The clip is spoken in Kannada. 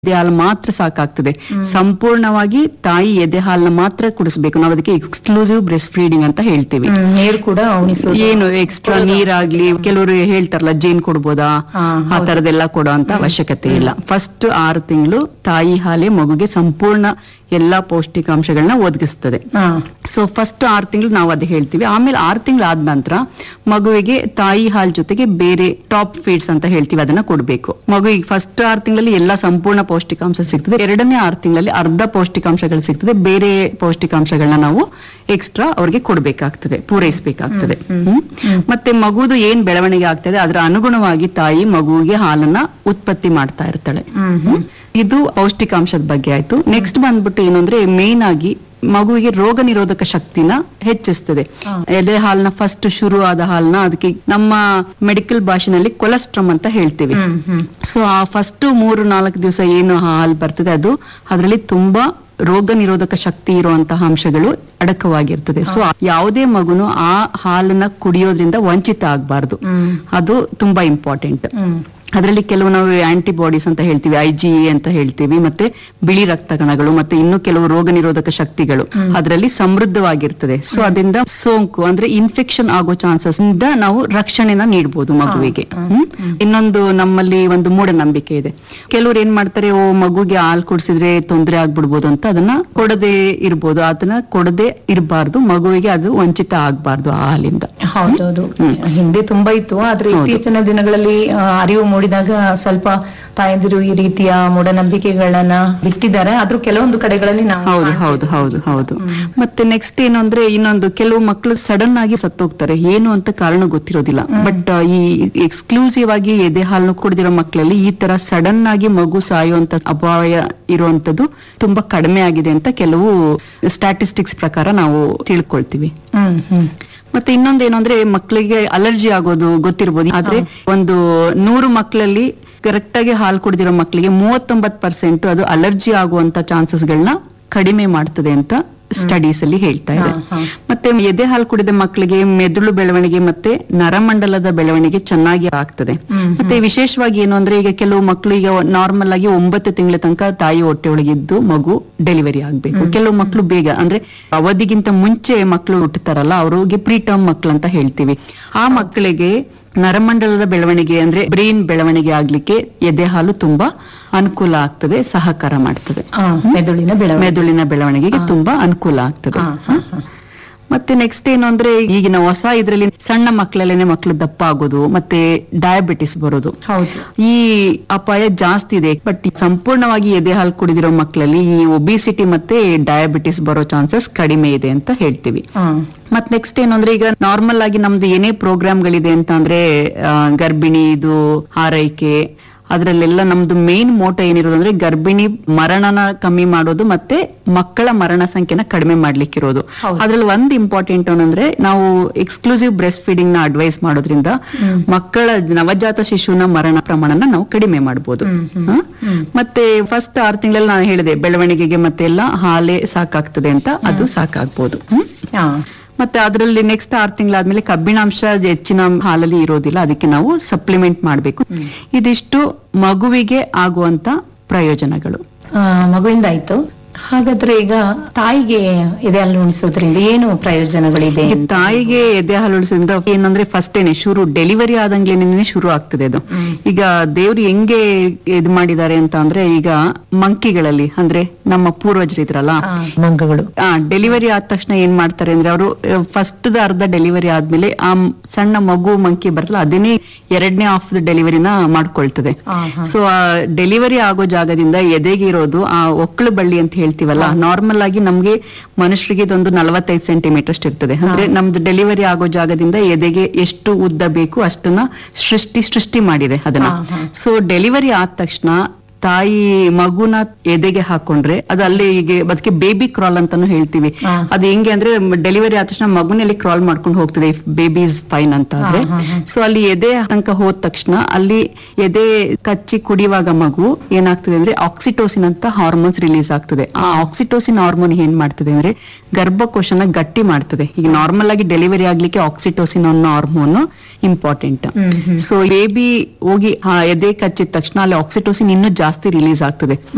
ಎದೆ ಹಾಲು ಮಾತ್ರ ಸಾಕಾಗ್ತದೆ. ಸಂಪೂರ್ಣವಾಗಿ ತಾಯಿ ಎದೆ ಹಾಲನ್ನ ಮಾತ್ರ ಕುಡಿಸ್ಬೇಕು. ನಾವು ಅದಕ್ಕೆ ಎಕ್ಸ್ಕ್ಲೂಸಿವ್ ಬ್ರೆಸ್ಟ್ ಫೀಡಿಂಗ್ ಅಂತ ಹೇಳ್ತೀವಿ. ನೀರು ಕೂಡ ಉಣಿಸೋದು. ಏನು ಎಕ್ಸ್ಟ್ರಾ ನೀರಾಗ್ಲಿ, ಕೆಲವರು ಹೇಳ್ತಾರಲ್ಲ ಜೇನ್ ಕೊಡ್ಬೋದಾ, ಆ ತರದೆಲ್ಲ ಕೊಡೋ ಅಂತ ಅವಶ್ಯಕತೆ ಇಲ್ಲ. ಫಸ್ಟ್ 6 ತಿಂಗಳು ತಾಯಿ ಹಾಲೆ ಮಗುಗೆ ಸಂಪೂರ್ಣ ಎಲ್ಲಾ ಪೌಷ್ಟಿಕಾಂಶಗಳನ್ನ ಒದಗಿಸ್ತದೆ. ಸೊ ಫಸ್ಟ್ 6 ತಿಂಗಳು ನಾವು ಅದೇ ಹೇಳ್ತೀವಿ. ಆಮೇಲೆ 6 ತಿಂಗಳು ಆದ ನಂತರ ಮಗುವಿಗೆ ತಾಯಿ ಹಾಲ್ ಜೊತೆಗೆ ಬೇರೆ ಟಾಪ್ ಫೀಡ್ಸ್ ಅಂತ ಹೇಳ್ತೀವಿ, ಅದನ್ನ ಕೊಡ್ಬೇಕು. ಮಗುವಿಗೆ ಫಸ್ಟ್ 6 ತಿಂಗಳಲ್ಲಿ ಎಲ್ಲಾ ಸಂಪೂರ್ಣ ಪೌಷ್ಟಿಕಾಂಶ ಸಿಗ್ತದೆ. ಎರಡನೇ 6 ತಿಂಗಳಲ್ಲಿ ಅರ್ಧ ಪೌಷ್ಟಿಕಾಂಶಗಳು ಸಿಗ್ತದೆ. ಬೇರೆ ಪೌಷ್ಟಿಕಾಂಶಗಳನ್ನ ನಾವು ಎಕ್ಸ್ಟ್ರಾ ಅವ್ರಿಗೆ ಕೊಡ್ಬೇಕಾಗ್ತದೆ, ಪೂರೈಸಬೇಕಾಗ್ತದೆ. ಮತ್ತೆ ಮಗುದು ಏನ್ ಬೆಳವಣಿಗೆ ಆಗ್ತದೆ ಅದರ ಅನುಗುಣವಾಗಿ ತಾಯಿ ಮಗುವಿಗೆ ಹಾಲನ್ನ ಉತ್ಪತ್ತಿ ಮಾಡ್ತಾ ಇರ್ತಾಳೆ. ಇದು ಪೌಷ್ಟಿಕಾಂಶದ ಬಗ್ಗೆ ಆಯ್ತು. ನೆಕ್ಸ್ಟ್ ಬಂದ್ಬಿಟ್ಟು ಏನಂದ್ರೆ ಮೇನ್ ಆಗಿ ಮಗುವಿಗೆ ರೋಗ ನಿರೋಧಕ ಶಕ್ತಿನ ಹೆಚ್ಚಿಸ್ತದೆ. ಎದೆ ಹಾಲ್ನ ಫಸ್ಟ್ ಶುರು ಆದ ಹಾಲ್ನ ಅದಕ್ಕೆ ನಮ್ಮ ಮೆಡಿಕಲ್ ಭಾಷೆನಲ್ಲಿ ಕೊಲೆಸ್ಟ್ರಮ್ ಅಂತ ಹೇಳ್ತೀವಿ. ಸೊ ಆ ಫಸ್ಟ್ 3-4 ದಿವಸ ಏನು ಹಾಲ್ ಬರ್ತದೆ ಅದು ಅದರಲ್ಲಿ ತುಂಬಾ ರೋಗ ನಿರೋಧಕ ಶಕ್ತಿ ಇರುವಂತಹ ಅಂಶಗಳು ಅಡಕವಾಗಿರ್ತದೆ. ಸೊ ಯಾವುದೇ ಮಗುನು ಆ ಹಾಲನ್ನ ಕುಡಿಯೋದ್ರಿಂದ ವಂಚಿತ ಆಗ್ಬಾರ್ದು. ಅದು ತುಂಬಾ ಇಂಪಾರ್ಟೆಂಟ್. ಅದರಲ್ಲಿ ಕೆಲವು ನಾವು ಆಂಟಿಬಾಡೀಸ್ ಅಂತ ಹೇಳ್ತೀವಿ, IgE ಅಂತ ಹೇಳ್ತೀವಿ, ಮತ್ತೆ ಬಿಳಿ ರಕ್ತ ಕಣಗಳು, ಮತ್ತೆ ಇನ್ನು ಕೆಲವು ರೋಗ ನಿರೋಧಕ ಶಕ್ತಿಗಳು ಅದರಲ್ಲಿ ಸಮೃದ್ಧವಾಗಿರ್ತದೆ. ಸೊ ಅದರಿಂದ ಸೋಂಕು ಅಂದ್ರೆ ಇನ್ಫೆಕ್ಷನ್ ಆಗೋ ಚಾನ್ಸಸ್ ಇಂದ ನಾವು ರಕ್ಷಣೆನ ನೀಡಬಹುದು ಮಗುವಿಗೆ. ಇನ್ನೊಂದು ನಮ್ಮಲ್ಲಿ ಒಂದು ಮೂಢನಂಬಿಕೆ ಇದೆ. ಕೆಲವರು ಏನ್ ಮಾಡ್ತಾರೆ, ಮಗುಗೆ ಹಾಲು ಕುಡಿಸಿದ್ರೆ ತೊಂದರೆ ಆಗ್ಬಿಡ್ಬೋದು ಅಂತ ಅದನ್ನ ಕೊಡದೆ ಇರ್ಬೋದು. ಅದನ್ನ ಕೊಡದೆ ಇರಬಾರ್ದು, ಮಗುವಿಗೆ ಅದು ವಂಚಿತ ಆಗ್ಬಾರ್ದು ಆ ಹಾಲಿಂದ. ಹೌದೌದು, ಹಿಂದೆ ತುಂಬಾ ಇತ್ತು. ಆದ್ರೆ ಇತ್ತೀಚಿನ ದಿನಗಳಲ್ಲಿ ಅರಿವು ಮೂಡಿದಾಗ ಸ್ವಲ್ಪ ತಾಯಂದಿರು ಈ ರೀತಿಯ ಮೂಢನಂಬಿಕೆಗಳನ್ನ ಬಿಟ್ಟಿದ್ದಾರೆ. ಆದ್ರೂ ಕೆಲವೊಂದು ಕಡೆಗಳಲ್ಲಿ ಹೌದು. ಮತ್ತೆ ನೆಕ್ಸ್ಟ್ ಏನು ಅಂದ್ರೆ, ಇನ್ನೊಂದು ಕೆಲವು ಮಕ್ಕಳು ಸಡನ್ ಆಗಿ ಸತ್ತೋಗ್ತಾರೆ, ಏನು ಅಂತ ಕಾರಣ ಗೊತ್ತಿರೋದಿಲ್ಲ. ಬಟ್ ಈ ಎಕ್ಸ್ಕ್ಲೂಸಿವ್ ಆಗಿ ಎದೆ ಹಾಲು ಕುಡಿದಿರೋ ಮಕ್ಕಳಲ್ಲಿ ಈ ತರ ಸಡನ್ ಆಗಿ ಮಗು ಸಾಯುವಂತ ಅಪಾಯ ಇರುವಂತದ್ದು ತುಂಬಾ ಕಡಿಮೆ ಆಗಿದೆ ಅಂತ ಕೆಲವು ಸ್ಟ್ಯಾಟಿಸ್ಟಿಕ್ಸ್ ಪ್ರಕಾರ ನಾವು ತಿಳ್ಕೊಳ್ತೀವಿ. ಮತ್ತೆ ಇನ್ನೊಂದೇನು ಅಂದ್ರೆ, ಮಕ್ಕಳಿಗೆ ಅಲರ್ಜಿ ಆಗೋದು ಗೊತ್ತಿರ್ಬೋದು. ಆದ್ರೆ ಒಂದು 100 ಮಕ್ಕಳಲ್ಲಿ ಕರೆಕ್ಟ್ ಆಗಿ ಹಾಲು ಕುಡಿದಿರೋ ಮಕ್ಕಳಿಗೆ 39% ಅದು ಅಲರ್ಜಿ ಆಗುವಂತ ಚಾನ್ಸಸ್ ಗಳನ್ನ ಕಡಿಮೆ ಮಾಡ್ತದೆ ಅಂತ ಸ್ಟಡೀಸ್ ಅಲ್ಲಿ ಹೇಳ್ತಾ ಇದೆ. ಮತ್ತೆ ಎದೆ ಹಾಲು ಕುಡಿದ ಮಕ್ಕಳಿಗೆ ಮೆದುಳು ಬೆಳವಣಿಗೆ ಮತ್ತೆ ನರಮಂಡಲದ ಬೆಳವಣಿಗೆ ಚೆನ್ನಾಗಿ ಆಗ್ತದೆ. ಮತ್ತೆ ವಿಶೇಷವಾಗಿ ಏನು ಅಂದ್ರೆ, ಈಗ ಕೆಲವು ಮಕ್ಕಳು ಈಗ ನಾರ್ಮಲ್ ಆಗಿ 9 ತಿಂಗಳ ತನಕ ತಾಯಿ ಹೊಟ್ಟೆ ಒಳಗಿದ್ದು ಮಗು ಡೆಲಿವರಿ ಆಗ್ಬೇಕು. ಕೆಲವು ಮಕ್ಕಳು ಬೇಗ ಅಂದ್ರೆ ಅವಧಿಗಿಂತ ಮುಂಚೆ ಮಕ್ಕಳು ಹುಟ್ಟುತ್ತಾರಲ್ಲ, ಅವ್ರಿಗೆ ಪ್ರೀಟರ್ಮ್ ಮಕ್ಕಳು ಅಂತ ಹೇಳ್ತೀವಿ. ಆ ಮಕ್ಕಳಿಗೆ ನರಮಂಡಲದ ಬೆಳವಣಿಗೆ ಅಂದ್ರೆ ಬ್ರೈನ್ ಬೆಳವಣಿಗೆ ಆಗ್ಲಿಕ್ಕೆ ಎದೆ ಹಾಲು ತುಂಬಾ ಅನುಕೂಲ ಆಗ್ತದೆ, ಸಹಕಾರ ಮಾಡ್ತದೆ. ಮೆದುಳಿನ ಬೆಳವಣಿಗೆಗೆ ತುಂಬಾ ಅನುಕೂಲ ಆಗ್ತದೆ. ಮತ್ತೆ ನೆಕ್ಸ್ಟ್ ಏನು ಅಂದ್ರೆ, ಈಗಿನ ಹೊಸ ಇದ್ರಲ್ಲಿ ಸಣ್ಣ ಮಕ್ಕಳಲ್ಲೇನೆ ಮಕ್ಕಳು ದಪ್ಪ ಆಗೋದು ಮತ್ತೆ ಡಯಾಬಿಟಿಸ್ ಬರೋದು, ಈ ಅಪಾಯ ಜಾಸ್ತಿ ಇದೆ. ಬಟ್ ಸಂಪೂರ್ಣವಾಗಿ ಎದೆ ಹಾಲು ಕುಡಿದಿರೋ ಮಕ್ಕಳಲ್ಲಿ ಈ ಒಬಿಸಿಟಿ ಮತ್ತೆ ಡಯಾಬಿಟಿಸ್ ಬರೋ ಚಾನ್ಸಸ್ ಕಡಿಮೆ ಇದೆ ಅಂತ ಹೇಳ್ತೀವಿ. ಮತ್ ನೆಕ್ಸ್ಟ್ ಏನು ಅಂದ್ರೆ, ಈಗ ನಾರ್ಮಲ್ ಆಗಿ ನಮ್ದು ಏನೇ ಪ್ರೋಗ್ರಾಮ್ಗಳಿದೆ ಅಂತ ಅಂದ್ರೆ, ಗರ್ಭಿಣಿ ಇದು ಆರೈಕೆ, ಅದ್ರಲ್ಲೆಲ್ಲ ನಮ್ದು ಮೇನ್ ಮೋಟೋ ಏನಿರೋದು ಅಂದ್ರೆ ಗರ್ಭಿಣಿ ಮರಣನ ಕಮ್ಮಿ ಮಾಡೋದು ಮತ್ತೆ ಮಕ್ಕಳ ಮರಣ ಸಂಖ್ಯೆನ ಕಡಿಮೆ ಮಾಡ್ಲಿಕ್ಕಿರೋದು. ಅದ್ರಲ್ಲಿ ಒಂದು ಇಂಪಾರ್ಟೆಂಟ್ ಏನಂದ್ರೆ, ನಾವು ಎಕ್ಸ್ಕ್ಲೂಸಿವ್ ಬ್ರೆಸ್ಟ್ ಫೀಡಿಂಗ್ ನ ಅಡ್ವೈಸ್ ಮಾಡೋದ್ರಿಂದ ಮಕ್ಕಳ ನವಜಾತ ಶಿಶುವಿನ ಮರಣ ಪ್ರಮಾಣನ ನಾವು ಕಡಿಮೆ ಮಾಡಬಹುದು. ಮತ್ತೆ ಫಸ್ಟ್ 6 ತಿಂಗಳಲ್ಲಿ ನಾನು ಹೇಳಿದೆ ಬೆಳವಣಿಗೆಗೆ ಮತ್ತೆ ಎಲ್ಲ ಹಾಲೇ ಸಾಕಾಗ್ತದೆ ಅಂತ, ಅದು ಸಾಕಾಗ್ಬೋದು. ಮತ್ತೆ ಅದರಲ್ಲಿ ನೆಕ್ಸ್ಟ್ 6 ತಿಂಗಳಾದ್ಮೇಲೆ ಕಬ್ಬಿಣಾಂಶ ಹೆಚ್ಚಿನ ಹಾಲಲ್ಲಿ ಇರೋದಿಲ್ಲ, ಅದಕ್ಕೆ ನಾವು ಸಪ್ಲಿಮೆಂಟ್ ಮಾಡಬೇಕು. ಇದಿಷ್ಟು ಮಗುವಿಗೆ ಆಗುವಂತ ಪ್ರಯೋಜನಗಳು. ಮಗುವಿಂದ ಆಯ್ತು. ಹಾಗಾದ್ರೆ ಈಗ ತಾಯಿಗೆ ಎದೆ ಹಾಲು ಉಣಿಸೋದ್ರಿಂದ ಏನು ಪ್ರಯೋಜನಗಳಿದೆ? ತಾಯಿಗೆ ಎದೆ ಹಾಲು ಉಣಿಸೋದ್ರಿಂದ ಏನಂದ್ರೆ, ಫಸ್ಟ್ ಏನೇ ಶುರು ಡೆಲಿವರಿ ಆದಂಗ್ಲೇನೆ ಶುರು ಆಗ್ತದೆ ಅದು. ಈಗ ದೇವ್ರು ಹೆಂಗೆ ಇದು ಮಾಡಿದ್ದಾರೆ ಅಂತ ಅಂದ್ರೆ, ಈಗ ಮಂಕಿಗಳಲ್ಲಿ ಅಂದ್ರೆ ನಮ್ಮ ಪೂರ್ವಜರಿದ್ರಲ್ಲ ಮಂಗಗಳು, ಡೆಲಿವರಿ ಆದ ತಕ್ಷಣ ಏನ್ ಮಾಡ್ತಾರೆ ಅಂದ್ರೆ, ಅವರು ಫಸ್ಟ್ ಅರ್ಧ ಡೆಲಿವರಿ ಆದ್ಮೇಲೆ ಆ ಸಣ್ಣ ಮಗು ಮಂಕಿ ಬರ್ತಲ್ಲ, ಅದನ್ನೇ 2ನೇ ಹಾಫ್ ಡೆಲಿವರಿನ ಮಾಡ್ಕೊಳ್ತದೆ. ಸೊ ಆ ಡೆಲಿವರಿ ಆಗೋ ಜಾಗದಿಂದ ಎದೆಗೆ ಇರೋದು ಆ ಒಕ್ಕಳು ಬಳ್ಳಿ ಅಂತ ಹೇಳ್ತೀವಲ್ಲ, ನಾರ್ಮಲ್ ಆಗಿ ನಮ್ಗೆ ಮನುಷ್ಯರಿಗೆ ಇದೊಂದು 45 ಸೆಂಟಿಮೀಟರ್ ಅಷ್ಟು ಇರ್ತದೆ. ಅಂದ್ರೆ ನಮ್ದು ಡೆಲಿವರಿ ಆಗೋ ಜಾಗದಿಂದ ಎದೆಗೆ ಎಷ್ಟು ಉದ್ದ ಬೇಕು ಅಷ್ಟನ್ನ ಸೃಷ್ಟಿ ಮಾಡಿದೆ ಅದನ್ನ. ಸೊ ಡೆಲಿವರಿ ಆದ ತಕ್ಷಣ ತಾಯಿ ಮಗುನ ಎದೆಗೆ ಹಾಕೊಂಡ್ರೆ ಅದು ಅಲ್ಲಿ ಈಗ ಅದಕ್ಕೆ ಬೇಬಿ ಕ್ರಾಲ್ ಅಂತಾನು ಹೇಳ್ತೀವಿ. ಅದು ಹೆಂಗೆ ಅಂದ್ರೆ, ಡೆಲಿವರಿ ಆದ ತಕ್ಷಣ ಮಗುನಲ್ಲಿ ಕ್ರಾಲ್ ಮಾಡ್ಕೊಂಡು ಹೋಗ್ತದೆ, ಬೇಬಿ ಇಸ್ ಫೈನ್ ಅಂತ ಆದ್ರೆ. ಸೊ ಅಲ್ಲಿ ಎದೆ ತನಕ ಹೋದ ತಕ್ಷಣ ಅಲ್ಲಿ ಎದೆ ಕಚ್ಚಿ ಕುಡಿಯುವಾಗ ಮಗು ಏನಾಗ್ತದೆ ಅಂದ್ರೆ, ಆಕ್ಸಿಟೋಸಿನ್ ಅಂತ ಹಾರ್ಮೋನ್ಸ್ ರಿಲೀಸ್ ಆಗ್ತದೆ. ಆ ಆಕ್ಸಿಟೋಸಿನ್ ಹಾರ್ಮೋನ್ ಏನ್ ಮಾಡ್ತದೆ ಅಂದ್ರೆ ಗರ್ಭಕೋಶನ ಗಟ್ಟಿ ಮಾಡ್ತದೆ. ಈಗ ನಾರ್ಮಲ್ ಆಗಿ ಡೆಲಿವರಿ ಆಗ್ಲಿಕ್ಕೆ ಆಕ್ಸಿಟೋಸಿನ್ ಅನ್ನೋ ಹಾರ್ಮೋನ್ ಇಂಪಾರ್ಟೆಂಟ್. ಸೊ ಬೇಬಿ ಹೋಗಿ ಎದೆ ಕಚ್ಚಿದ ತಕ್ಷಣ ಅಲ್ಲಿ ಆಕ್ಸಿಟೋಸಿನ್ ಇನ್ನೂ ಜಾಸ್ತಿ ರಿಲೀಸ್ ಆಗ್ತದೆ.